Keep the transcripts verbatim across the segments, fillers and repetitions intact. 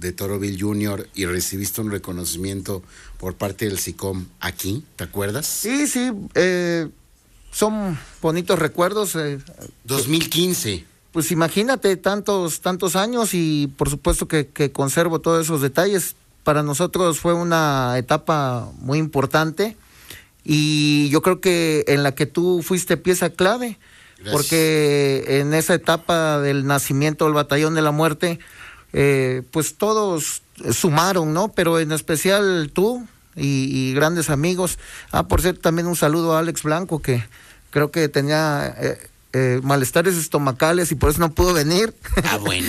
de Toroville junior y recibiste un reconocimiento por parte del SICOM aquí, ¿te acuerdas? Sí, sí, eh, son bonitos recuerdos. Eh, dos mil quince. Pues imagínate, tantos, tantos años y por supuesto que, que conservo todos esos detalles. Para nosotros fue una etapa muy importante y yo creo que en la que tú fuiste pieza clave. Gracias. Porque en esa etapa del nacimiento del Batallón de la Muerte, eh, pues todos sumaron, ¿no? Pero en especial tú y, y grandes amigos. Ah, por cierto, también un saludo a Alex Blanco, que creo que tenía eh, eh, malestares estomacales y por eso no pudo venir. Ah, bueno.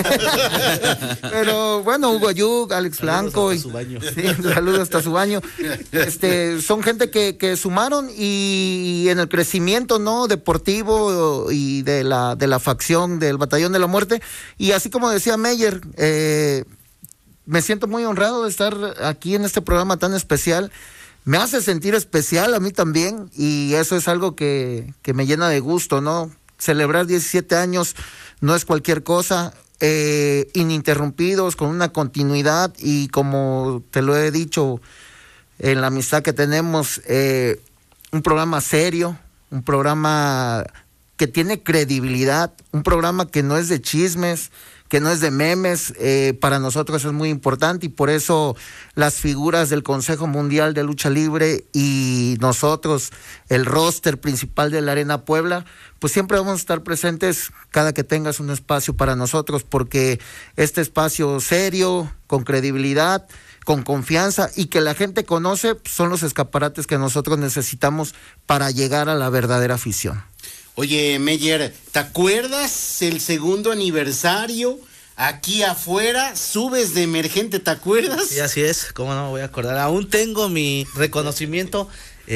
Pero bueno, Hugo Ayug, Alex Blanco. Saludos hasta y, su baño. Sí, saludos hasta su baño. Este, son gente que, que sumaron y en el crecimiento, ¿no? Deportivo y de la, de la facción del Batallón de la Muerte. Y así como decía Meyer, eh, me siento muy honrado de estar aquí en este programa tan especial. Me hace sentir especial a mí también y eso es algo que, que me llena de gusto, ¿no? Celebrar diecisiete años no es cualquier cosa, eh, ininterrumpidos, con una continuidad y como te lo he dicho en la amistad que tenemos, eh, un programa serio, un programa que tiene credibilidad, un programa que no es de chismes, que no es de memes, eh, para nosotros es muy importante y por eso las figuras del Consejo Mundial de Lucha Libre y nosotros, el roster principal de la Arena Puebla, pues siempre vamos a estar presentes cada que tengas un espacio para nosotros, porque este espacio serio, con credibilidad, con confianza y que la gente conoce, son los escaparates que nosotros necesitamos para llegar a la verdadera afición. Oye, Meyer, ¿te acuerdas el segundo aniversario? Aquí afuera, subes de emergente, ¿te acuerdas? Sí, así es, cómo no me voy a acordar. Aún tengo mi reconocimiento,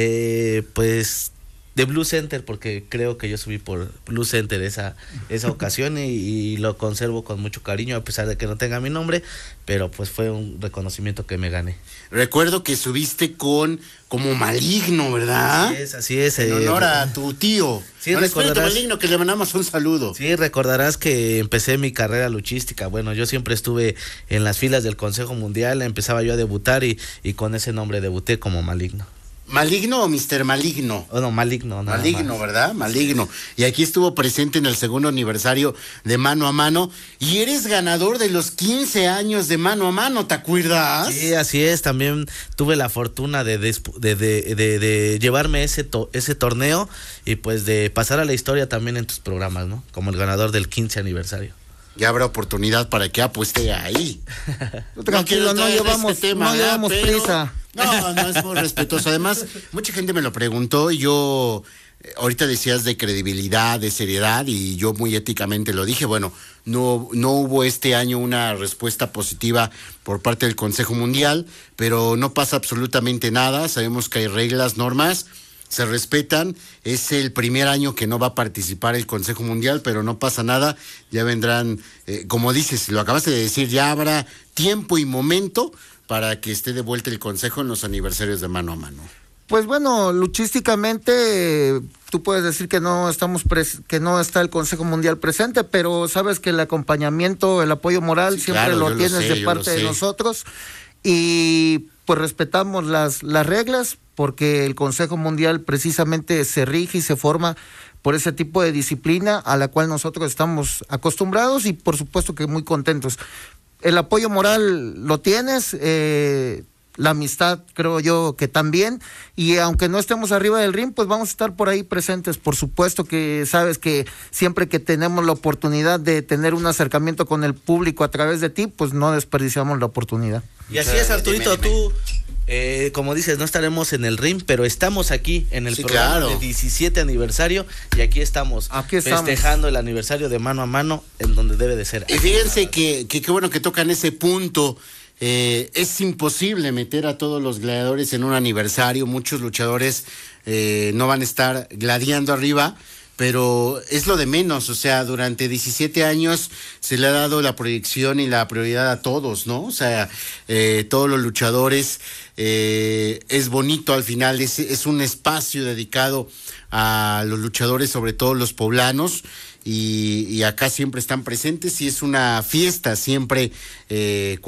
eh, pues, de Blue Center, porque creo que yo subí por Blue Center esa, esa ocasión y, y lo conservo con mucho cariño, a pesar de que no tenga mi nombre, pero pues fue un reconocimiento que me gané. Recuerdo que subiste con como Maligno, ¿verdad? Así es, así es. En eh, honor a tu tío. Sí, Don Espíritu recordarás, Maligno, que le mandamos un saludo. Sí, recordarás que empecé mi carrera luchística. Bueno, yo siempre estuve en las filas del Consejo Mundial, empezaba yo a debutar y, y con ese nombre debuté como Maligno. ¿Maligno o mister Maligno? Oh, no, Maligno. Maligno, más. ¿verdad? Maligno. Y aquí estuvo presente en el segundo aniversario de Mano a Mano. Y eres ganador de los quince años de Mano a Mano, ¿te acuerdas? Sí, así es. También tuve la fortuna de, de, de, de, de, de llevarme ese, to, ese torneo y pues de pasar a la historia también en tus programas, ¿no? Como el ganador del quince aniversario. Ya habrá oportunidad para que apueste ahí. Tranquilo, no, no llevamos, este tema, no llevamos pero... prisa. No, no es muy respetuoso. Además, mucha gente me lo preguntó y yo, ahorita decías de credibilidad, de seriedad, y yo muy éticamente lo dije. Bueno, no, no hubo este año una respuesta positiva por parte del Consejo Mundial, pero no pasa absolutamente nada. Sabemos que hay reglas, normas, se respetan. Es el primer año que no va a participar el Consejo Mundial, pero no pasa nada. Ya vendrán, eh, como dices, lo acabaste de decir, ya habrá tiempo y momento para que esté de vuelta el Consejo en los aniversarios de Mano a Mano. Pues bueno, luchísticamente tú puedes decir que no estamos pres- que no está el Consejo Mundial presente, pero sabes que el acompañamiento, el apoyo moral sí, siempre claro, lo tienes lo sé, de parte de nosotros y pues respetamos las, las reglas porque el Consejo Mundial precisamente se rige y se forma por ese tipo de disciplina a la cual nosotros estamos acostumbrados y por supuesto que muy contentos. El apoyo moral lo tienes, eh, la amistad creo yo que también, y aunque no estemos arriba del ring, pues vamos a estar por ahí presentes. Por supuesto que sabes que siempre que tenemos la oportunidad de tener un acercamiento con el público a través de ti, pues no desperdiciamos la oportunidad. Y así es, Arturito, tú, eh, como dices, no estaremos en el ring, pero estamos aquí en el sí, programa claro. de diecisiete aniversario y aquí estamos, aquí estamos festejando el aniversario de Mano a Mano en donde debe de ser. Y fíjense que qué que bueno que tocan ese punto. Eh, es imposible meter a todos los gladiadores en un aniversario. Muchos luchadores eh, no van a estar gladiando arriba, pero es lo de menos. O sea, durante diecisiete años se le ha dado la proyección y la prioridad a todos, ¿no? O sea, eh, todos los luchadores, eh, es bonito al final, es, es un espacio dedicado a los luchadores, sobre todo los poblanos, y, y acá siempre están presentes y es una fiesta siempre eh,